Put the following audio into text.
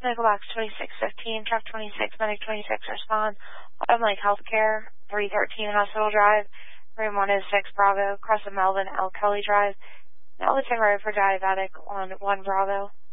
Medical Box 2615, Truck 26, Medic 26, respond. Autumn Lake Healthcare, 313 Hospital Drive, Room 106 Bravo, Crescent Melvin, L. Kelly Drive, Elton Road for diabetic on 1 Bravo.